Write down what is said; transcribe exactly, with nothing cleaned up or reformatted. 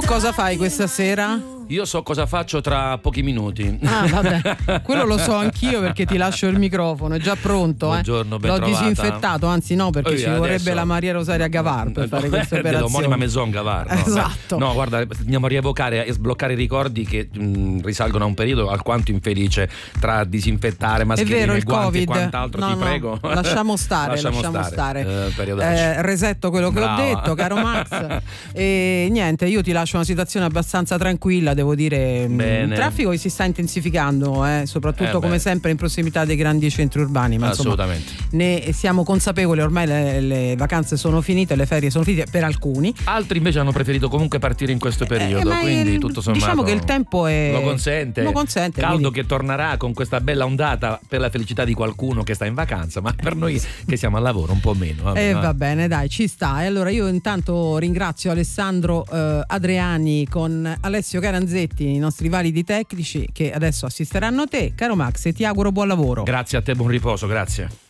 cosa fai questa sera? Io so cosa faccio tra pochi minuti. Ah, vabbè, quello lo so anch'io perché ti lascio il microfono, è già pronto. Buongiorno, eh. ben L'ho trovata. disinfettato, anzi no, perché Oh, ci adesso... vorrebbe la Maria Rosaria Gavar per fare questa operazione. L'omonima Maison Gavar. No? Esatto. No, guarda, andiamo a rievocare e sbloccare ricordi che mh, risalgono a un periodo alquanto infelice tra disinfettare, mascherine, è vero, il guanti Covid. e quant'altro, no, ti no, prego. Lasciamo stare, lasciamo, lasciamo stare. stare. Eh, eh, resetto quello che Brava. ho detto, caro Max. E niente, io ti lascio una situazione abbastanza tranquilla, devo dire. Bene. Il traffico si sta intensificando, eh, soprattutto Eh, come beh. sempre in prossimità dei grandi centri urbani, ma Assolutamente. insomma ne siamo consapevoli, ormai le, le vacanze sono finite, le ferie sono finite per alcuni. Altri invece hanno preferito comunque partire in questo periodo, Eh, ma quindi il- tutto sommato diciamo che il tempo è- lo consente. lo consente, Caldo quindi- che tornerà con questa bella ondata per la felicità di qualcuno che sta in vacanza, ma per noi che siamo al lavoro un po' meno. Vabbè, E eh, va. va bene, dai, ci sta. E allora io intanto ringrazio Alessandro eh, Adriani con Alessio Caranzetti, i nostri validi tecnici che adesso assisteranno te. Caro Max, e ti auguro buon lavoro. Grazie a te, buon riposo, grazie.